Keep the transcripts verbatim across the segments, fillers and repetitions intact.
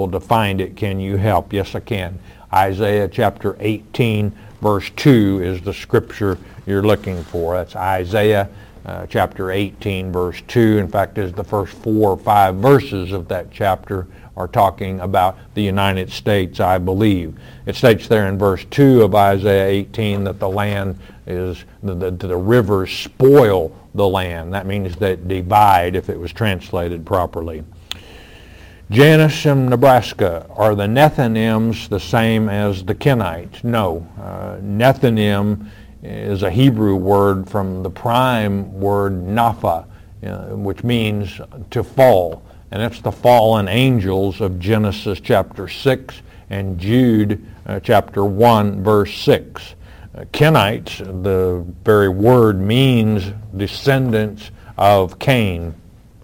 able to find it. Can you help? Yes, I can. Isaiah chapter eighteen, verse two is the scripture you're looking for. That's Isaiah uh, chapter eighteen, verse two. In fact, is the first four or five verses of that chapter are talking about the United States, I believe. It states there in verse two of Isaiah eighteen that the land is, the, the, the rivers spoil the land. That means that divide, if it was translated properly. Janus and Nebraska, are the Nethinims the same as the Kenites? No. Uh, Nethinim is a Hebrew word from the prime word napha, uh, which means to fall. And it's the fallen angels of Genesis chapter six and Jude uh, chapter one, verse six. Uh, Kenites, the very word means descendants of Cain.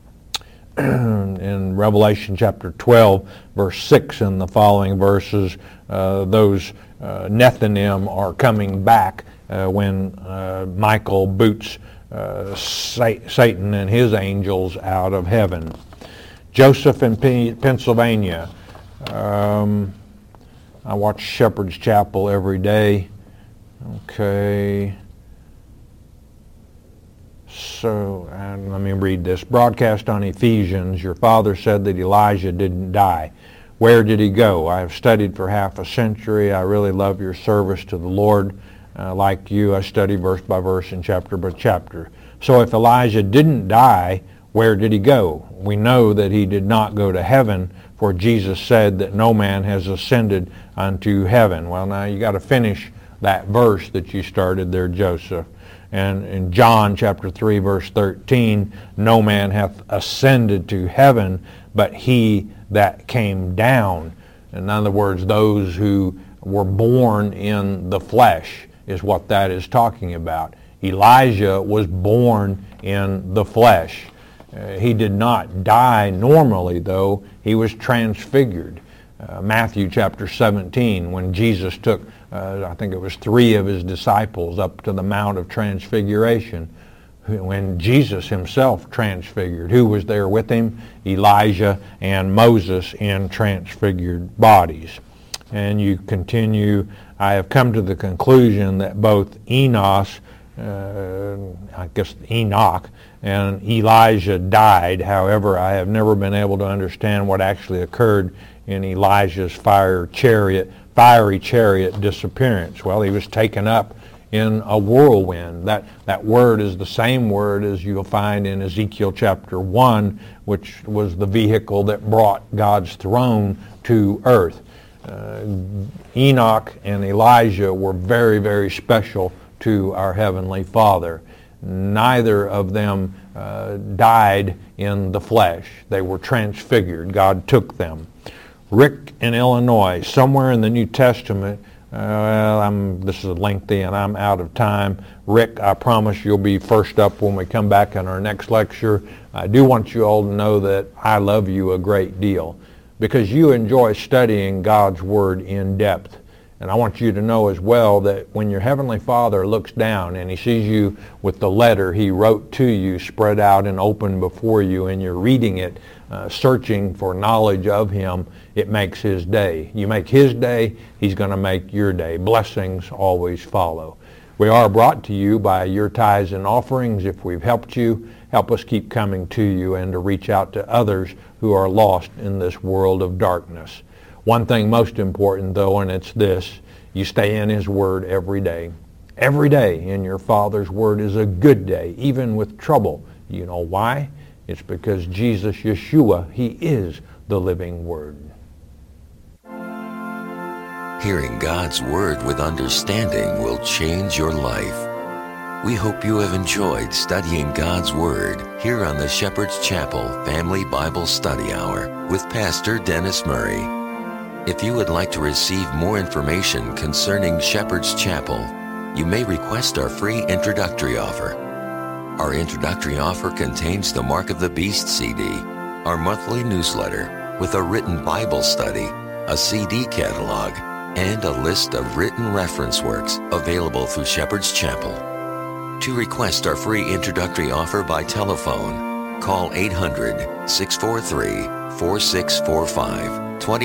In Revelation chapter twelve, verse six and the following verses, uh, those uh, Nethinim are coming back uh, when uh, Michael boots uh, Satan and his angels out of heaven. Joseph in P- Pennsylvania. Um, I watch Shepherd's Chapel every day. Okay. So, and let me read this. Broadcast on Ephesians, your father said that Elijah didn't die. Where did he go? I have studied for half a century. I really love your service to the Lord. Uh, like you, I study verse by verse and chapter by chapter. So if Elijah didn't die, where did he go? We know that he did not go to heaven, for Jesus said that no man has ascended unto heaven. Well, now you got to finish that verse that you started there, Joseph. And in John chapter three, verse thirteen, no man hath ascended to heaven, but he that came down. In other words, those who were born in the flesh is what that is talking about. Elijah was born in the flesh. Uh, he did not die normally, though. He was transfigured. Uh, Matthew chapter seventeen, when Jesus took Uh, I think it was three of his disciples up to the Mount of Transfiguration, when Jesus himself transfigured. Who was there with him? Elijah and Moses in transfigured bodies. And you continue, I have come to the conclusion that both Enos, uh, I guess Enoch, and Elijah died. However, I have never been able to understand what actually occurred in Elijah's fire chariot fiery chariot disappearance. Well, he was taken up in a whirlwind. That that word is the same word as you'll find in Ezekiel chapter one, which was the vehicle that brought God's throne to earth. Uh, Enoch and Elijah were very, very special to our Heavenly Father. Neither of them uh, died in the flesh. They were transfigured. God took them. Rick in Illinois, somewhere in the New Testament, uh, well, I'm, this is lengthy and I'm out of time. Rick, I promise you'll be first up when we come back in our next lecture. I do want you all to know that I love you a great deal because you enjoy studying God's Word in depth. And I want you to know as well that when your Heavenly Father looks down and He sees you with the letter He wrote to you spread out and open before you and you're reading it, uh, searching for knowledge of Him, it makes His day. You make His day, He's going to make your day. Blessings always follow. We are brought to you by your tithes and offerings. If we've helped you, help us keep coming to you and to reach out to others who are lost in this world of darkness. One thing most important, though, and it's this: you stay in His Word every day. Every day in your Father's Word is a good day, even with trouble. You know why? It's because Jesus, Yeshua, He is the living Word. Hearing God's Word with understanding will change your life. We hope you have enjoyed studying God's Word here on the Shepherd's Chapel Family Bible Study Hour with Pastor Dennis Murray. If you would like to receive more information concerning Shepherd's Chapel, you may request our free introductory offer. Our introductory offer contains the Mark of the Beast C D, our monthly newsletter with a written Bible study, a C D catalog, and a list of written reference works available through Shepherd's Chapel. To request our free introductory offer by telephone, call eight hundred, six four three, four six four five.